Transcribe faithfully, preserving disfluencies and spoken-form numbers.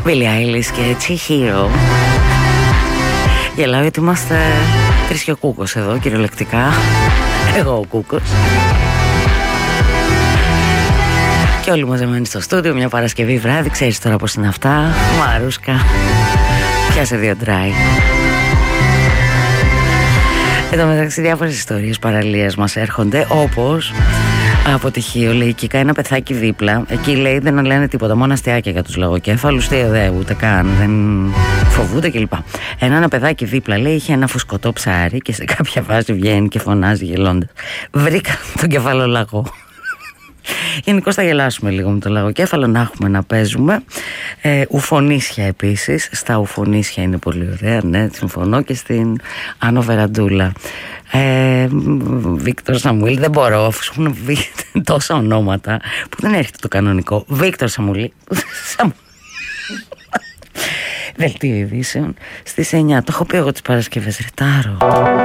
Billie Eilish και Chihiro. Γελάω γιατί είμαστε τρεις και ο Κούκος εδώ, κυριολεκτικά. Εγώ ο Κούκος. Και όλοι μαζεμένοι στο στούντιο, μια Παρασκευή βράδυ. Ξέρεις τώρα πως είναι αυτά. Μαρούσκα, πιάσε δύο ντράι. Εν τω μεταξύ διάφορες ιστορίες παραλίας μας έρχονται, όπως από τυχείο λέει Κικά ένα πεθάκι δίπλα. Εκεί λέει δεν λένε τίποτα, μόνο αστιάκια για τους λαγοκέφαλους, δε ούτε καν, δεν φοβούνται κλπ. Ένα, ένα παιδάκι δίπλα λέει είχε ένα φουσκωτό ψάρι και σε κάποια φάση βγαίνει και φωνάζει γελώντας, βρήκα τον κεφαλολαγό. Γενικώς θα γελάσουμε λίγο με το λαγοκέφαλο, να έχουμε να παίζουμε. ε, Ουφονίσια επίσης. Στα ουφονίσια είναι πολύ ωραία, ναι, συμφωνώ. Και στην Άνω Βεραντούλα. ε, Βίκτορ Σαμουήλ, δεν μπορώ αφού έχουν βγει τόσα ονόματα που δεν έρχεται το κανονικό. Βίκτορ Σαμουήλ. Δελτίο ειδήσεων στις εννιά. Το έχω πει εγώ τις Παρασκευές, ρετάρω.